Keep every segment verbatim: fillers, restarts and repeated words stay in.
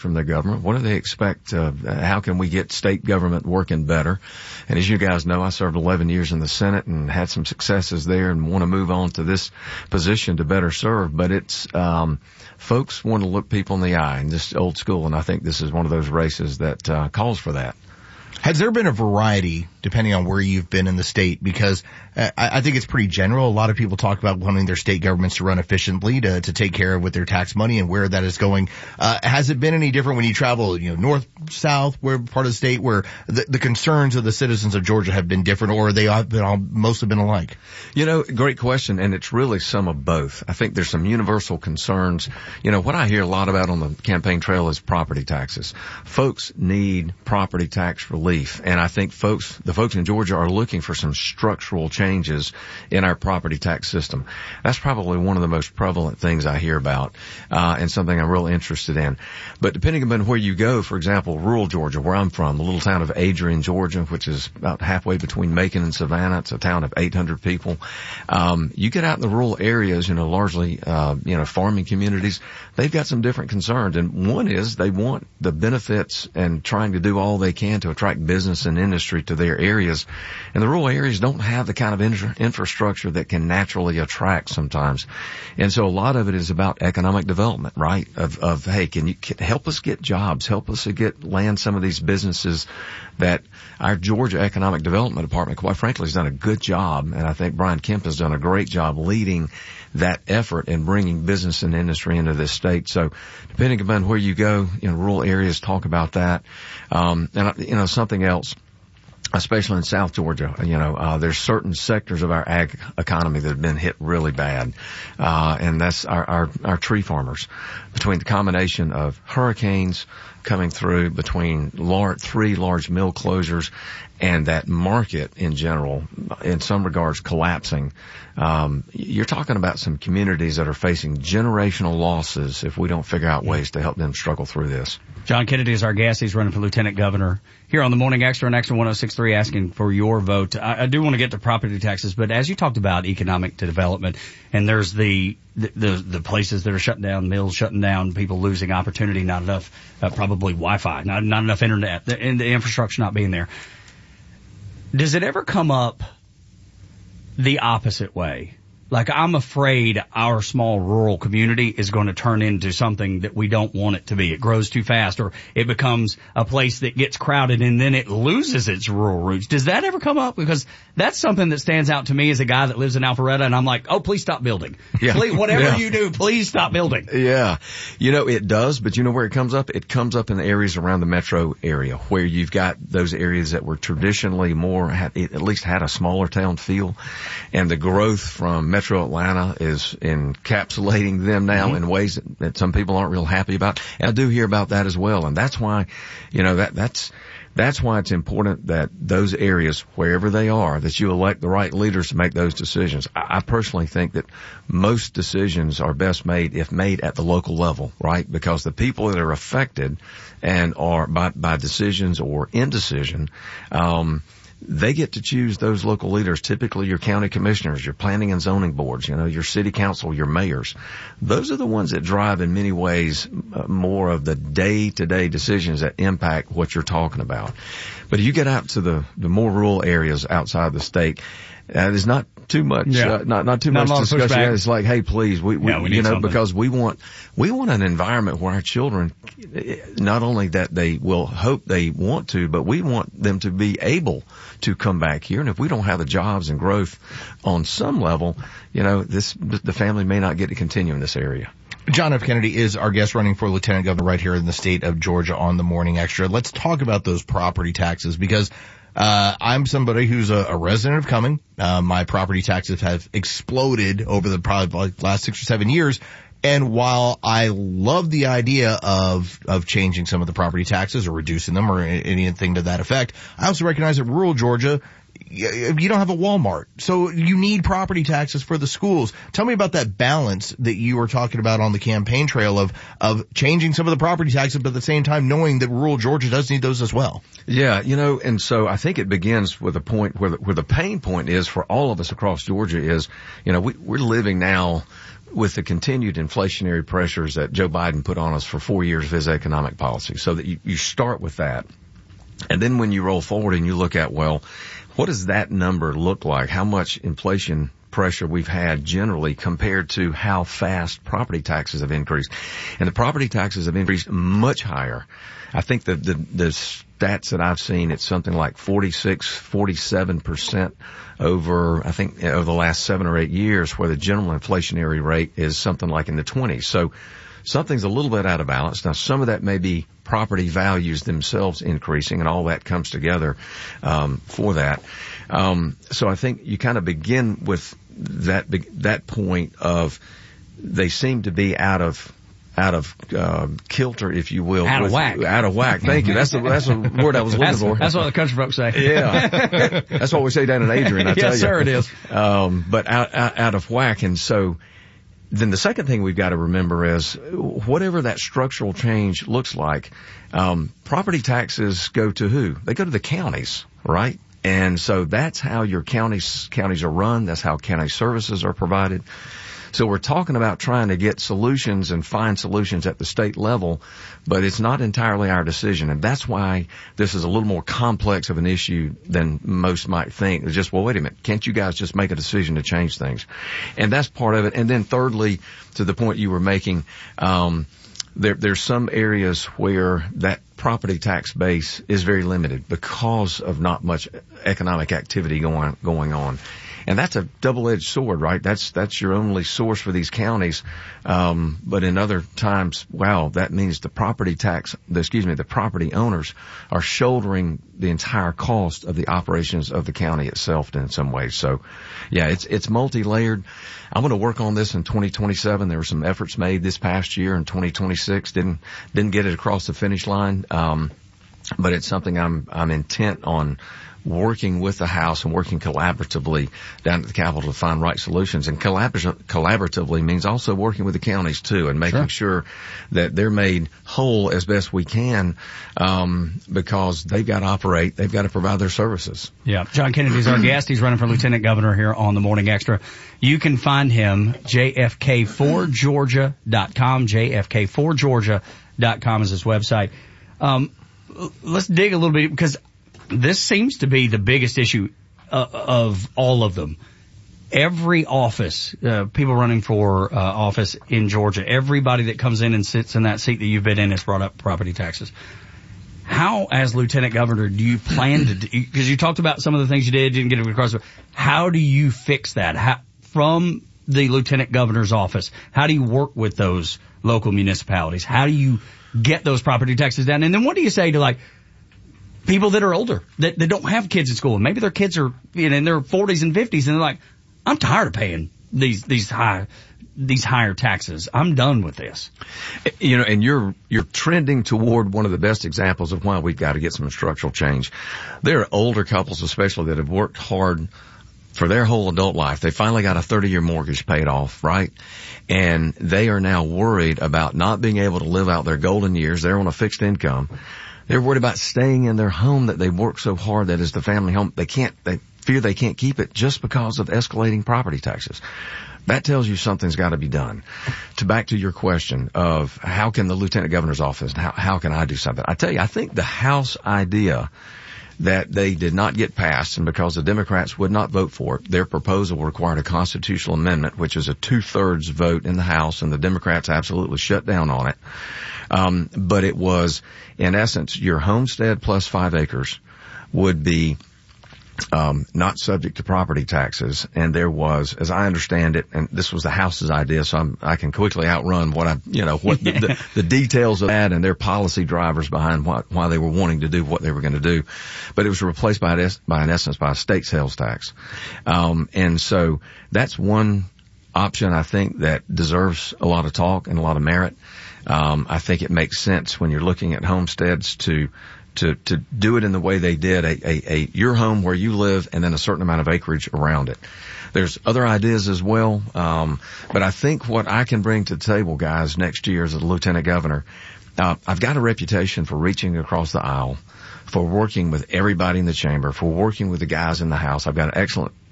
from the government? What do they expect? Uh, how can we get state government working better? And as you guys know, I served eleven years in the Senate and had some successes there and want to move on to this position to better serve. But it's, um, folks want to look people in the eye and just old school. And I think this is one of those races that, uh, calls for that. Has there been a variety, depending on where you've been in the state? Because uh, I think it's pretty general. A lot of people talk about wanting their state governments to run efficiently, to, to take care of with their tax money and where that is going. Uh, has it been any different when you travel, you know, north, south, where part of the state where the, the concerns of the citizens of Georgia have been different, or they have been all, mostly been alike? You know, great question, and it's really some of both. I think there's some universal concerns. You know, what I hear a lot about on the campaign trail is property taxes. Folks need property tax relief. And I think folks, the folks in Georgia are looking for some structural changes in our property tax system. That's probably one of the most prevalent things I hear about, uh, and something I'm real interested in. But depending upon where you go, for example, rural Georgia, where I'm from, the little town of Adrian, Georgia, which is about halfway between Macon and Savannah. It's a town of eight hundred people. Um, you get out in the rural areas, you know, largely, uh, you know, farming communities, they've got some different concerns. And one is they want the benefits and trying to do all they can to attract business and industry to their areas. And the rural areas don't have the kind of infra- infrastructure that can naturally attract sometimes. And so a lot of it is about economic development, right? Of, of, hey, can you can help us get jobs? Help us to get, land some of these businesses that our Georgia Economic Development Department, quite frankly, has done a good job. And I think Brian Kemp has done a great job leading that effort in bringing business and industry into this state. So depending upon where you go, you know, rural areas talk about that. Um, and, you know, something else, especially in South Georgia, you know, uh, there's certain sectors of our ag economy that have been hit really bad. Uh, and that's our, our, our tree farmers. Between the combination of hurricanes coming through, between large, three large mill closures, and that market in general, in some regards, collapsing. Um, you're talking about some communities that are facing generational losses if we don't figure out ways to help them struggle through this. John Kennedy is our guest. He's running for lieutenant governor here on the Morning Extra and Extra one oh six point three, asking for your vote. I, I do want to get to property taxes, but as you talked about economic development, and there's the the, the, the places that are shutting down, mills shutting down, people losing opportunity, not enough, uh, probably Wi-Fi, not, not enough internet, the, and the infrastructure not being there. Does it ever come up the opposite way? Like, I'm afraid our small rural community is going to turn into something that we don't want it to be. It grows too fast, or it becomes a place that gets crowded and then it loses its rural roots. Does that ever come up? Because that's something that stands out to me as a guy that lives in Alpharetta, and I'm like, oh, please stop building. Yeah. Please, whatever yeah. you do, please stop building. Yeah. You know, it does, but you know where it comes up? It comes up in the areas around the metro area where you've got those areas that were traditionally more, had, at least had a smaller town feel, and the growth from metro Atlanta is encapsulating them now mm-hmm. in ways that, that some people aren't real happy about. And I do hear about that as well. And that's why, you know, that, that's, that's why it's important that those areas, wherever they are, that you elect the right leaders to make those decisions. I, I personally think that most decisions are best made if made at the local level, right? Because the people that are affected and are by, by decisions or indecision, um, they get to choose those local leaders, typically your county commissioners, your planning and zoning boards, you know, your city council, your mayors. Those are the ones that drive in many ways uh, more of the day-to-day decisions that impact what you're talking about. But if you get out to the, the more rural areas outside the state, uh, there's not too much, yeah. uh, not, not too not much discussion. Yeah, it's like, hey, please, we, we, yeah, we you know, something. because we want, we want an environment where our children, not only that they will hope they want to, but we want them to be able to come back here. And if we don't have the jobs and growth on some level, you know, this, the family may not get to continue in this area. John F. Kennedy is our guest running for lieutenant governor right here in the state of Georgia on the Morning Extra. Let's talk about those property taxes, because Uh, I'm somebody who's a, a resident of Cumming. Uh, my property taxes have exploded over the probably like last six or seven years. And while I love the idea of, of changing some of the property taxes or reducing them or anything to that effect, I also recognize that rural Georgia, you don't have a Walmart. So you need property taxes for the schools. Tell me about that balance that you were talking about on the campaign trail of, of changing some of the property taxes, but at the same time knowing that rural Georgia does need those as well. Yeah, you know, and so I think it begins with a point where the, where the pain point is for all of us across Georgia is, you know, we, we're living now with the continued inflationary pressures that Joe Biden put on us for four years of his economic policy. So that you, you start with that. And then when you roll forward and you look at, well, what does that number look like? How much inflation pressure we've had generally compared to how fast property taxes have increased. And the property taxes have increased much higher. I think the, the, the stats that I've seen, it's something like forty-six, forty-seven percent over, I think, over the last seven or eight years, where the general inflationary rate is something like in the twenties. So something's a little bit out of balance. Now, some of that may be property values themselves increasing, and all that comes together um, for that. Um, so I think you kind of begin with that that point of they seem to be out of out of uh, kilter, if you will. Out with, of whack. Out of whack. Thank you. That's the that's the word I was looking that's, for. That's what the country folks say. Yeah. That's what we say down in Adrian, I tell yes, you. Yes, sir, it is. Um, but out, out, out of whack. And so then the second thing we've got to remember is whatever that structural change looks like, um, property taxes go to who? They go to the counties, right? And so that's how your counties, counties are run. That's how county services are provided. So we're talking about trying to get solutions and find solutions at the state level, but it's not entirely our decision. And that's why this is a little more complex of an issue than most might think. It's just, well, wait a minute. Can't you guys just make a decision to change things? And that's part of it. And then thirdly, to the point you were making, um, there, there's some areas where that property tax base is very limited because of not much economic activity going, going on. And that's a double-edged sword, right? That's, that's your only source for these counties. Um, but in other times, wow, that means the property tax, the, excuse me, the property owners are shouldering the entire cost of the operations of the county itself in some ways. So yeah, it's, it's multi-layered. I'm going to work on this in twenty twenty-seven. There were some efforts made this past year in twenty twenty-six. Didn't, didn't get it across the finish line. Um, but it's something I'm, I'm intent on working with the House and working collaboratively down at the Capitol to find right solutions. And collabor- collaboratively means also working with the counties too and making sure, sure that they're made whole as best we can, um, because they've got to operate, they've got to provide their services. Yeah. John Kennedy's our guest. He's running for Lieutenant Governor here on the Morning Extra. You can find him, J F K four Georgia dot com. J F K four Georgia dot com is his website. Um, let's dig a little bit because this seems to be the biggest issue uh, of all of them. Every office, uh, people running for uh, office in Georgia, everybody that comes in and sits in that seat that you've been in has brought up property taxes. How, as Lieutenant Governor, do you plan to do, because you talked about some of the things you did, didn't get it across, how do you fix that? How, from the Lieutenant Governor's office, how do you work with those local municipalities? How do you get those property taxes down? And then what do you say to, like, people that are older, that, that don't have kids in school, and maybe their kids are, you know, in their forties and fifties, and they're like, I'm tired of paying these, these high, these higher taxes. I'm done with this. You know, and you're, you're trending toward one of the best examples of why we've got to get some structural change. There are older couples especially that have worked hard for their whole adult life. They finally got a thirty-year mortgage paid off, right? And they are now worried about not being able to live out their golden years. They're on a fixed income. They're worried about staying in their home that they worked so hard that is the family home. They can't, they fear they can't keep it just because of escalating property taxes. That tells you something's got to be done. To back to your question of how can the Lieutenant Governor's office, how, how can I do something? I tell you, I think the House idea that they did not get passed, and because the Democrats would not vote for it, their proposal required a constitutional amendment, which is a two-thirds vote in the House, and the Democrats absolutely shut down on it. Um, but it was, in essence, your homestead plus five acres would be um, not subject to property taxes. And there was, as I understand it, and this was the House's idea, so I'm, I can quickly outrun what I, you know, what the, the, the details of that and their policy drivers behind what, why they were wanting to do what they were going to do. But it was replaced by, an, by in essence, by a state sales tax. Um, and so that's one option I think that deserves a lot of talk and a lot of merit. Um, I think it makes sense when you're looking at homesteads to, to, to do it in the way they did, a, a, a, your home where you live and then a certain amount of acreage around it. There's other ideas as well. Um, but I think what I can bring to the table, guys, next year as a Lieutenant Governor, uh, I've got a reputation for reaching across the aisle, for working with everybody in the chamber, for working with the guys in the House. I've got an excellent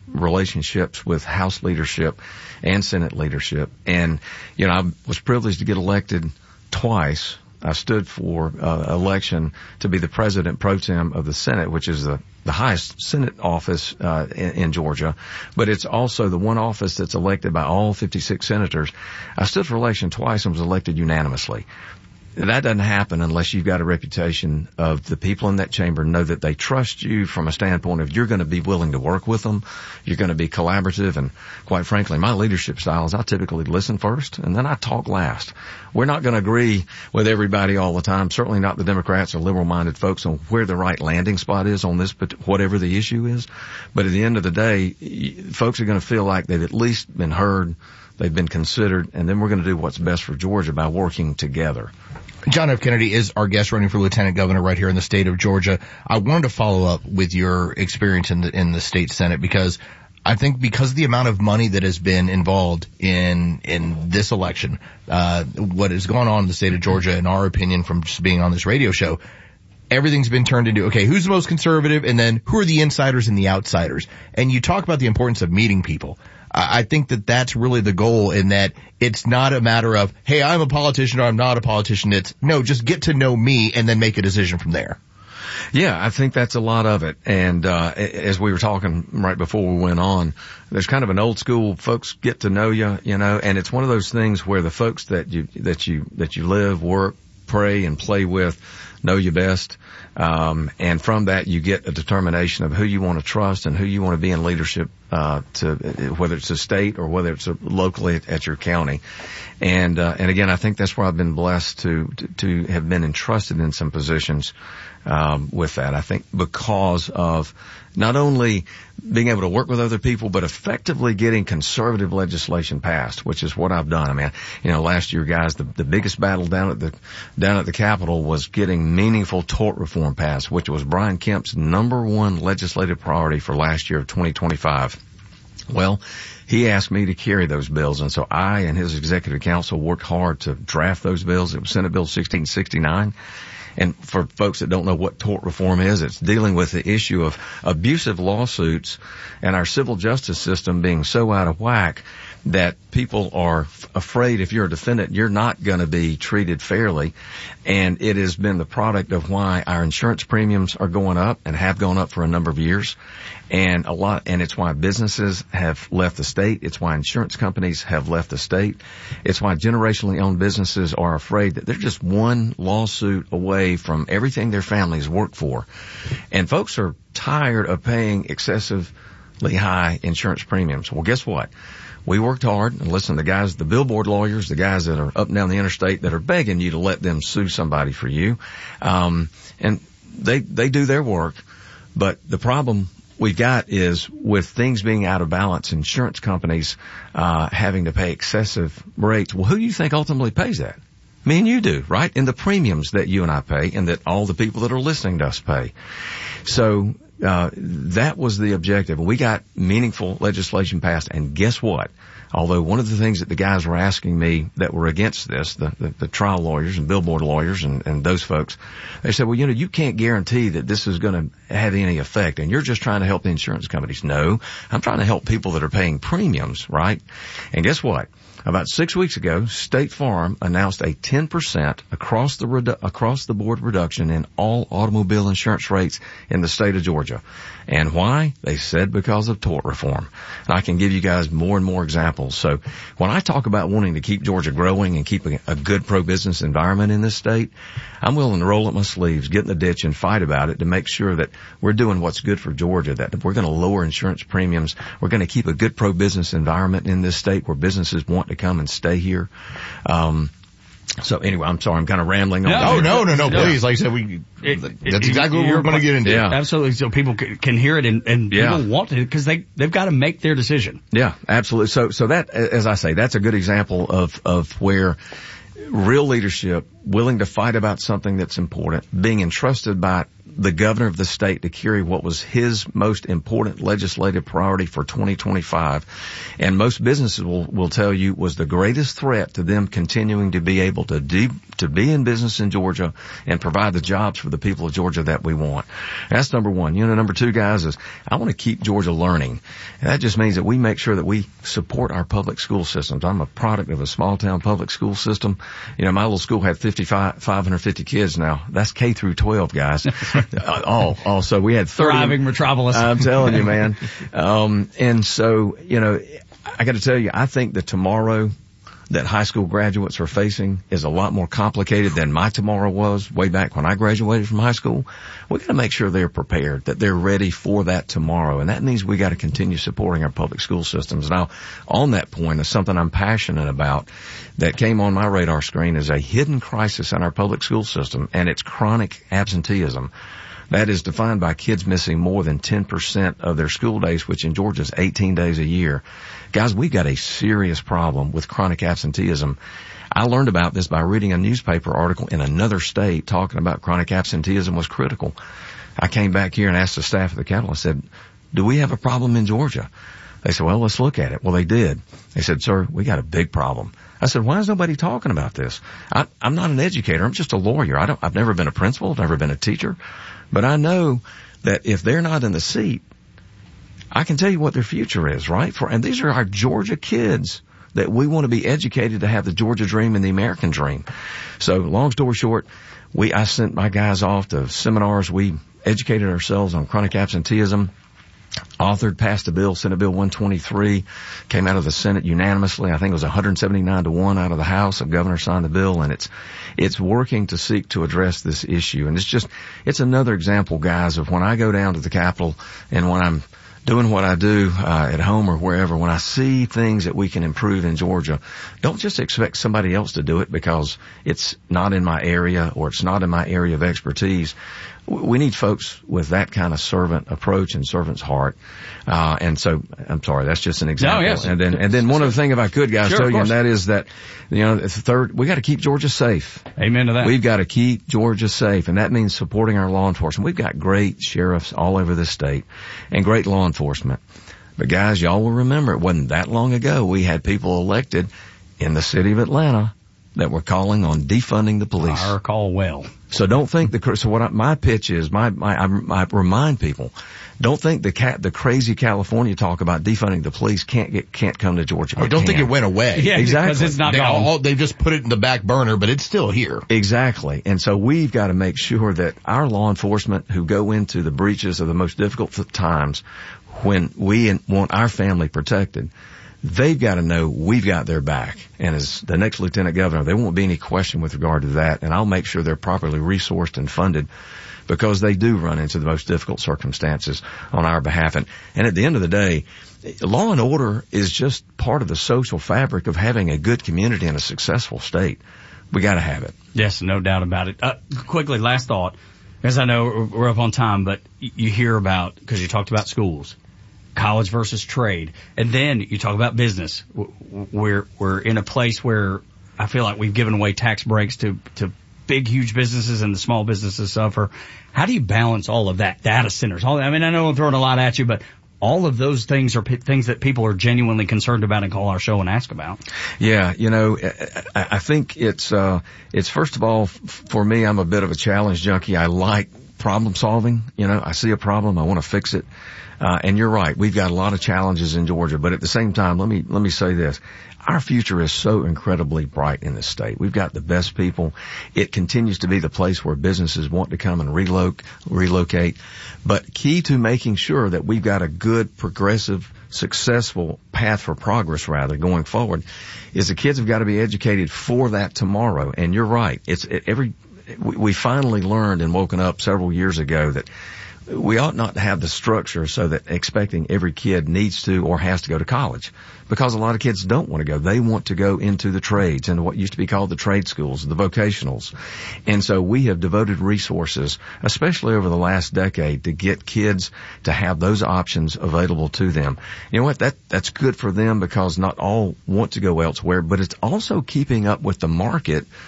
relationships with House leadership and Senate leadership. And, you know, I was privileged to get elected twice. I stood for uh, election to be the president pro tem of the Senate, which is the, the highest Senate office uh, in, in Georgia. But it's also the one office that's elected by all fifty-six senators. I stood for election twice and was elected unanimously. That doesn't happen unless you've got a reputation of the people in that chamber know that they trust you from a standpoint of you're going to be willing to work with them. You're going to be collaborative. And quite frankly, my leadership style is I typically listen first and then I talk last. We're not going to agree with everybody all the time, certainly not the Democrats or liberal-minded folks on where the right landing spot is on this, whatever the issue is. But at the end of the day, folks are going to feel like they've at least been heard, they've been considered, and then we're going to do what's best for Georgia by working together. John F. Kennedy is our guest running for lieutenant governor right here in the state of Georgia. I wanted to follow up with your experience in the, in the state Senate because I think because of the amount of money that has been involved in, in this election, uh, what has gone on in the state of Georgia, in our opinion, from just being on this radio show, everything's been turned into, okay, who's the most conservative and then who are the insiders and the outsiders? And you talk about the importance of meeting people. I think that that's really the goal in that it's not a matter of, hey, I'm a politician or I'm not a politician. It's, no, just get to know me and then make a decision from there. Yeah, I think that's a lot of it. And, uh, as we were talking right before we went on, there's kind of an old school folks get to know you, you know, and it's one of those things where the folks that you, that you, that you live, work, pray and play with know you best. Um, and from that you get a determination of who you want to trust and who you want to be in leadership, uh, to, whether it's a state or whether it's a locally at, at your county. And, uh, and again, I think that's where I've been blessed to, to, to have been entrusted in some positions, um, with that. I think because of not only being able to work with other people, but effectively getting conservative legislation passed, which is what I've done. I mean, you know, last year, guys, the, the biggest battle down at the, down at the Capitol was getting meaningful tort reform passed, which was Brian Kemp's number one legislative priority for last year of twenty twenty-five. Well, he asked me to carry those bills, and so I and his executive council worked hard to draft those bills. It was Senate Bill sixteen sixty-nine. And for folks that don't know what tort reform is, it's dealing with the issue of abusive lawsuits and our civil justice system being so out of whack that people are f- afraid if you're a defendant, you're not going to be treated fairly. And it has been the product of why our insurance premiums are going up and have gone up for a number of years. And a lot, and it's why businesses have left the state. It's why insurance companies have left the state. It's why generationally owned businesses are afraid that they're just one lawsuit away from everything their families work for. And folks are tired of paying excessively high insurance premiums. Well, guess what? We worked hard, and listen, the guys, the billboard lawyers, the guys that are up and down the interstate that are begging you to let them sue somebody for you, um, and they, they do their work. But the problem we've got is with things being out of balance, insurance companies, uh, having to pay excessive rates. Well, who do you think ultimately pays that? Me and you do, right? In the premiums that you and I pay and that all the people that are listening to us pay. So, Uh, that was the objective. We got meaningful legislation passed, and guess what? Although one of the things that the guys were asking me that were against this, the, the, the trial lawyers and billboard lawyers and, and those folks, they said, well, you know, you can't guarantee that this is going to have any effect, and you're just trying to help the insurance companies. No, I'm trying to help people that are paying premiums, right? And guess what? About six weeks ago, State Farm announced a ten percent across the redu- across the board reduction in all automobile insurance rates in the state of Georgia. And why? They said because of tort reform. And I can give you guys more and more examples. So when I talk about wanting to keep Georgia growing and keep a, a good pro-business environment in this state, I'm willing to roll up my sleeves, get in the ditch and fight about it to make sure that we're doing what's good for Georgia, that we're going to lower insurance premiums. We're going to keep a good pro-business environment in this state where businesses want to come and stay here. Um, So anyway, I'm sorry, I'm kind of rambling on. No, no, no, no, please. Like I said, we, it, that's it, exactly what we're going to get into. Yeah. Absolutely. So people can hear it and, and yeah. people want to, because they, they've got to make their decision. Yeah, absolutely. So, so that, as I say, that's a good example of, of where real leadership, willing to fight about something that's important, being entrusted by the governor of the state to carry what was his most important legislative priority for twenty twenty-five. And most businesses will, will tell you was the greatest threat to them continuing to be able to de- to be in business in Georgia and provide the jobs for the people of Georgia that we want. That's number one. You know, number two, guys, is I want to keep Georgia learning. And that just means that we make sure that we support our public school systems. I'm a product of a small town public school system. You know, my little school had fifty-five, five hundred fifty kids now. That's K through twelve, guys. uh, all, all. So we had thirty. Thriving metropolis. I'm telling you, man. Um, and so, you know, I got to tell you, I think the tomorrow that high school graduates are facing is a lot more complicated than my tomorrow was way back when I graduated from high school. We got to make sure they're prepared, that they're ready for that tomorrow. And that means we got to continue supporting our public school systems. Now, on that point is something I'm passionate about that came on my radar screen is a hidden crisis in our public school system, and it's chronic absenteeism. That is defined by kids missing more than ten percent of their school days, which in Georgia is eighteen days a year. Guys, we've got a serious problem with chronic absenteeism. I learned about this by reading a newspaper article in another state talking about chronic absenteeism was critical. I came back here and asked the staff of the Capitol, I said, do we have a problem in Georgia? They said, well, let's look at it. Well, they did. They said, sir, we got a big problem. I said, why is nobody talking about this? I, I'm not an educator. I'm just a lawyer. I don't, I've never been a principal. I've never been a teacher. But I know that if they're not in the seat, I can tell you what their future is, right? For, and these are our Georgia kids that we want to be educated to have the Georgia dream and the American dream. So long story short, we, I sent my guys off to seminars. We educated ourselves on chronic absenteeism, authored, passed a bill, Senate Bill one twenty-three, came out of the Senate unanimously. I think it was one hundred seventy-nine to one out of the House. The governor signed the bill, and it's, it's working to seek to address this issue. And it's just, it's another example, guys, of when I go down to the Capitol and when I'm doing what I do uh, at home or wherever, when I see things that we can improve in Georgia, don't just expect somebody else to do it because it's not in my area or it's not in my area of expertise. We need folks with that kind of servant approach and servant's heart. Uh, and so, I'm sorry, that's just an example. No, yes. And then, and then one other thing, if I could, guys, Sure, tell of you, and course. that is that, you know, the third, we got to keep Georgia safe. Amen to that. We've got to keep Georgia safe, and that means supporting our law enforcement. We've got great sheriffs all over this state and great law enforcement. But guys, y'all will remember it wasn't that long ago we had people elected in the city of Atlanta that were calling on defunding the police. I recall well. So don't think the, so what I, my pitch is, my, my, I, I remind people, don't think the cat, the crazy California talk about defunding the police can't get, can't come to Georgia. I don't think can. it went away. Yeah, exactly. because it's not They, gone. all, they just put it in the back burner, but it's still here. Exactly. And so we've got to make sure that our law enforcement who go into the breaches of the most difficult times when we want our family protected, they've got to know we've got their back. And as the next lieutenant governor, there won't be any question with regard to that. And I'll make sure they're properly resourced and funded because they do run into the most difficult circumstances on our behalf. And, and at the end of the day, law and order is just part of the social fabric of having a good community and a successful state. We got to have it. Yes, no doubt about it. Uh, quickly, last thought, as I know we're up on time, but you hear about, because you talked about schools, college versus trade, and then you talk about business. We're we're in a place where I feel like we've given away tax breaks to to big, huge businesses, and the small businesses suffer. How do you balance all of that? Data centers, all that. I mean, I know I'm throwing a lot at you, but all of those things are p- things that people are genuinely concerned about and call our show and ask about. Yeah, you know, I, I think it's uh it's first of all, f- for me, I'm a bit of a challenge junkie. I like problem solving. You know, I see a problem, I want to fix it. Uh, and you're right. We've got a lot of challenges in Georgia, but at the same time, let me, let me say this. Our future is so incredibly bright in this state. We've got the best people. It continues to be the place where businesses want to come and reloc- relocate. But key to making sure that we've got a good, progressive, successful path for progress, rather, going forward, is the kids have got to be educated for that tomorrow. And you're right. It's every, we, we finally learned and woken up several years ago that we ought not have the structure so that expecting every kid needs to or has to go to college, because a lot of kids don't want to go. They want to go into the trades and what used to be called the trade schools, the vocationals. And so we have devoted resources, especially over the last decade, to get kids to have those options available to them. You know what? That, that's good for them because not all want to go elsewhere, but it's also keeping up with the market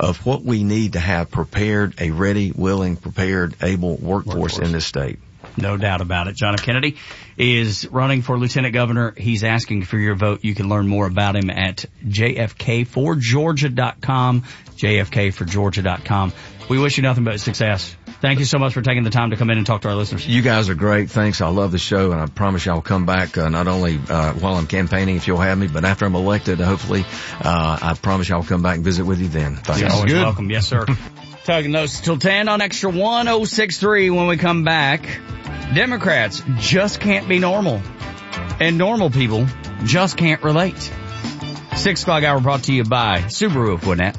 of what we need to have prepared, a ready, willing, prepared, able workforce, workforce. in this state. No doubt about it. John F. Kennedy is running for lieutenant governor. He's asking for your vote. You can learn more about him at j f k for georgia dot com, j f k for georgia dot com. We wish you nothing but success. Thank you so much for taking the time to come in and talk to our listeners. You guys are great. Thanks. I love the show, and I promise you I'll come back uh, not only uh, while I'm campaigning, if you'll have me, but after I'm elected, hopefully. Uh, I promise you I'll come back and visit with you then. Thanks. You're always welcome. Yes, sir. Talking notes till ten on Extra one oh six point three. When we come back, Democrats just can't be normal, and normal people just can't relate. Six o'clock hour brought to you by Subaru of Gwinnett.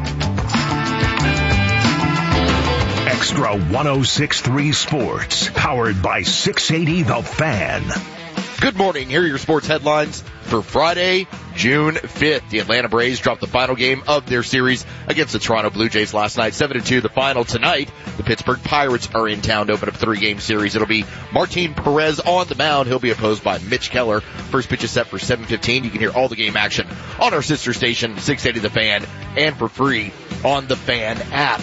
Extra one oh six point three Sports, powered by six eighty The Fan. Good morning. Here are your sports headlines for Friday, June fifth. The Atlanta Braves dropped the final game of their series against the Toronto Blue Jays last night, seven to two. The final tonight. The Pittsburgh Pirates are in town to open up a three-game series. It'll be Martin Perez on the mound. He'll be opposed by Mitch Keller. First pitch is set for seven fifteen. You can hear all the game action on our sister station, six eighty The Fan, and for free on the Fan app.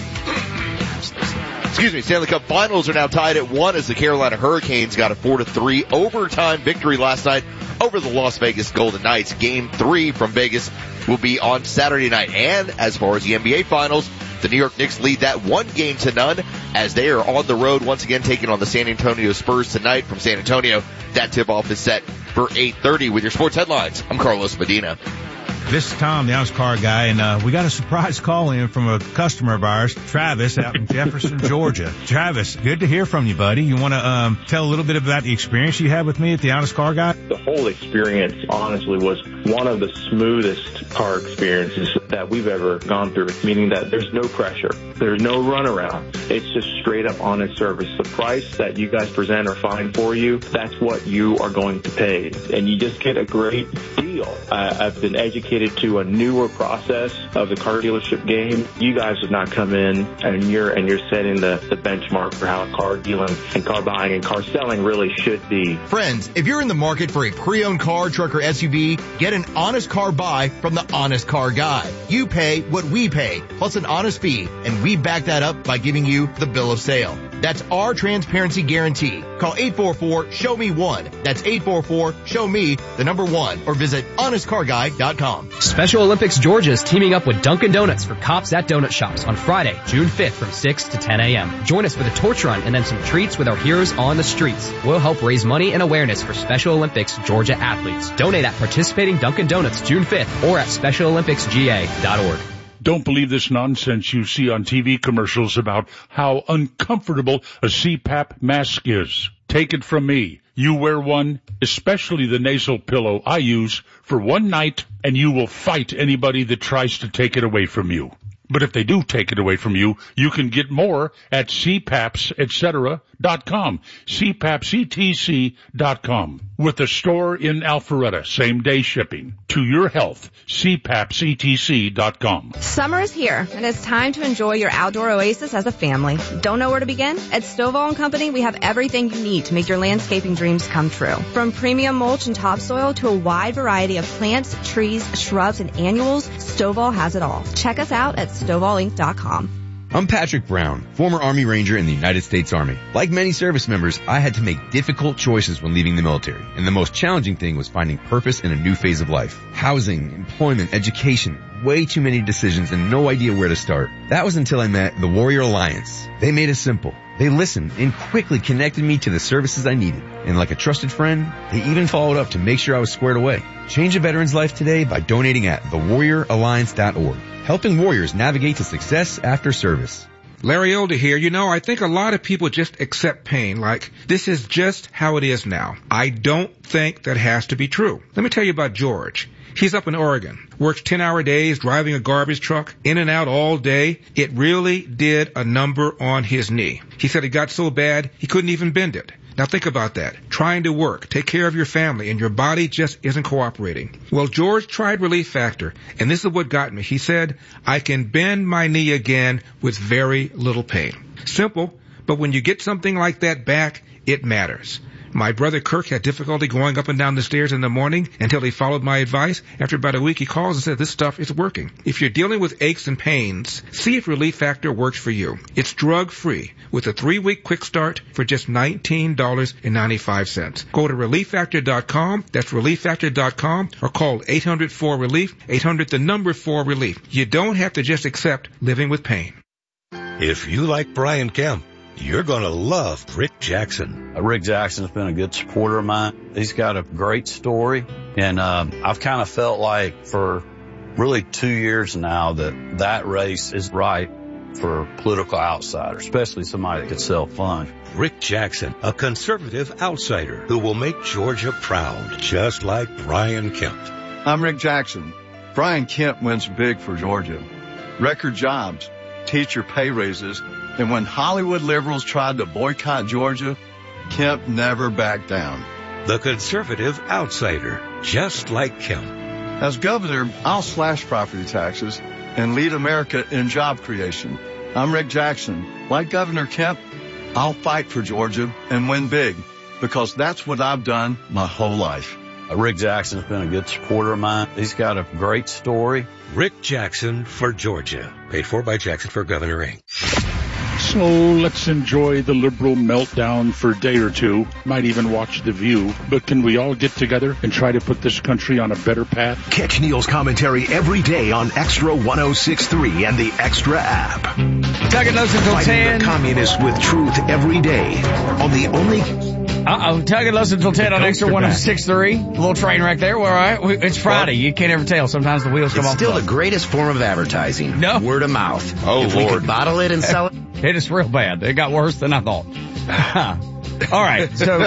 Excuse me, Stanley Cup Finals are now tied at one as the Carolina Hurricanes got a four to three overtime victory last night over the Las Vegas Golden Knights. Game three from Vegas will be on Saturday night. And as far as the N B A Finals, the New York Knicks lead that one game to none as they are on the road once again taking on the San Antonio Spurs tonight from San Antonio. That tip-off is set for eight thirty. With your sports headlines, I'm Carlos Medina. This is Tom, the Honest Car Guy, and uh, we got a surprise call in from a customer of ours, Travis, out in Jefferson, Georgia. Travis, good to hear from you, buddy. You want to um, tell a little bit about the experience you had with me at the Honest Car Guy? The whole experience, honestly, was one of the smoothest car experiences that we've ever gone through, meaning that there's no pressure. There's no runaround. It's just straight up honest service. The price that you guys present or find for you, that's what you are going to pay. And you just get a great deal. I, I've been educated to a newer process of the car dealership game. You guys have not come in and you're and you're setting the, the benchmark for how car dealing and car buying and car selling really should be. Friends, if you're in the market for a pre-owned car, truck, or S U V, get an honest car buy from the Honest Car Guy. You pay what we pay, plus an honest fee, and we back that up by giving you the bill of sale. That's our transparency guarantee. Call eight four four, show me one. That's eight four four, show me the number one, or visit honest car guy dot com. Special Olympics Georgia is teaming up with Dunkin' Donuts for Cops at Donut Shops on Friday, June fifth from six to ten a.m. Join us for the torch run and then some treats with our heroes on the streets. We'll help raise money and awareness for Special Olympics Georgia athletes. Donate at participating Dunkin' Donuts June fifth or at special olympics g a dot org. Don't believe this nonsense you see on T V commercials about how uncomfortable a C PAP mask is. Take it from me. You wear one, especially the nasal pillow I use, for one night, and you will fight anybody that tries to take it away from you. But if they do take it away from you, you can get more at c paps et cetera dot com, c paps e t c dot com. With a store in Alpharetta, same day shipping. To your health, c paps e t c dot com. Summer is here, and it's time to enjoy your outdoor oasis as a family. Don't know where to begin? At Stovall and Company, we have everything you need to make your landscaping dreams come true. From premium mulch and topsoil to a wide variety of plants, trees, shrubs, and annuals, Stovall has it all. Check us out at stovall inc dot com. I'm Patrick Brown, former Army Ranger in the United States Army. Like many service members, I had to make difficult choices when leaving the military, and the most challenging thing was finding purpose in a new phase of life. Housing, employment, education, way too many decisions and no idea where to start. That was until I met the Warrior Alliance. They made it simple. They listened and quickly connected me to the services I needed. And like a trusted friend, they even followed up to make sure I was squared away. Change a veteran's life today by donating at the warrior alliance dot org. Helping warriors navigate to success after service. Larry Elder here. You know, I think a lot of people just accept pain like this is just how it is now. I don't think that has to be true. Let me tell you about George. He's up in Oregon, works ten-hour days, driving a garbage truck, in and out all day. It really did a number on his knee. He said it got so bad he couldn't even bend it. Now think about that. Trying to work, take care of your family, and your body just isn't cooperating. Well, George tried Relief Factor, and this is what got me. He said, I can bend my knee again with very little pain. Simple, but when you get something like that back, it matters. My brother Kirk had difficulty going up and down the stairs in the morning until he followed my advice. After about a week, he calls and says this stuff is working. If you're dealing with aches and pains, see if Relief Factor works for you. It's drug-free with a three-week quick start for just nineteen dollars and ninety-five cents. Go to relief factor dot com. That's relief factor dot com, or call eight hundred four relief, eight hundred the number four relief. You don't have to just accept living with pain. If you like Brian Kemp, you're going to love Rick Jackson. Uh, Rick Jackson's been a good supporter of mine. He's got a great story, and um, I've kind of felt like for really two years now that that race is right for political outsiders, especially somebody that could self-fund. Rick Jackson, a conservative outsider who will make Georgia proud, just like Brian Kemp. I'm Rick Jackson. Brian Kemp wins big for Georgia. Record jobs, teacher pay raises, and when Hollywood liberals tried to boycott Georgia, Kemp never backed down. The conservative outsider, just like Kemp. As governor, I'll slash property taxes and lead America in job creation. I'm Rick Jackson. Like Governor Kemp, I'll fight for Georgia and win big, because that's what I've done my whole life. Uh, Rick Jackson's been a good supporter of mine. He's got a great story. Rick Jackson for Georgia. Paid for by Jackson for Governor Incorporated. So let's enjoy the liberal meltdown for a day or two. Might even watch The View. But can we all get together and try to put this country on a better path? Catch Neil's commentary every day on Extra ten sixty-three and the Extra app. Tugging Loose until Fighting ten. the communists with truth every day on the only... Uh-oh, Tugging Loose until ten on Extra ten sixty-three. A little train wreck there. We're all right. We, it's Friday. You can't ever tell. Sometimes the wheels come It's off. still the greatest form of advertising. No. Word of mouth. Oh, if we Lord. could bottle it and sell it. It is real bad. It got worse than I thought. All right, so